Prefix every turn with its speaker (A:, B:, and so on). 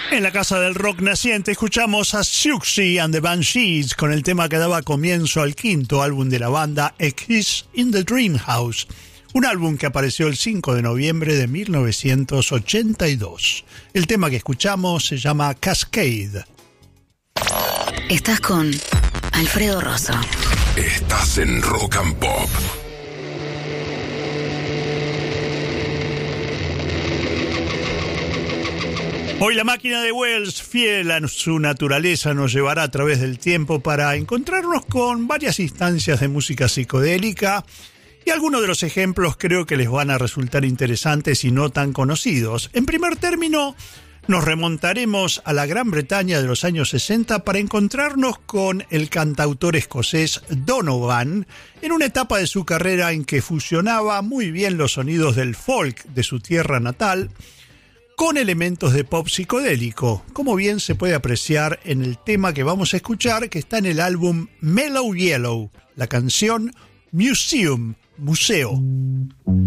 A: En la casa del rock naciente escuchamos a Siouxsie and the Banshees con el tema que daba comienzo al quinto álbum de la banda, A Kiss in the Dream House, un álbum que apareció el 5 de noviembre de 1982. El tema que escuchamos se llama Cascade.
B: Estás con Alfredo Rosso.
C: Estás en Rock and Pop.
A: Hoy la máquina de Wells, fiel a su naturaleza, nos llevará a través del tiempo para encontrarnos con varias instancias de música psicodélica y algunos de los ejemplos creo que les van a resultar interesantes y no tan conocidos. En primer término, nos remontaremos a la Gran Bretaña de los años 60 para encontrarnos con el cantautor escocés Donovan en una etapa de su carrera en que fusionaba muy bien los sonidos del folk de su tierra natal con elementos de pop psicodélico, como bien se puede apreciar en el tema que vamos a escuchar, que está en el álbum Mellow Yellow, la canción Museum, Museo.